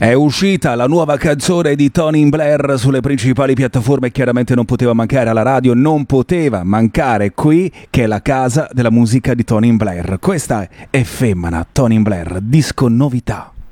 È uscita la nuova canzone di Tony Blair sulle principali piattaforme, chiaramente non poteva mancare alla radio, non poteva mancare qui, che è la casa della musica di Tony Blair. Questa è Femmina, Tony Blair, disco novità.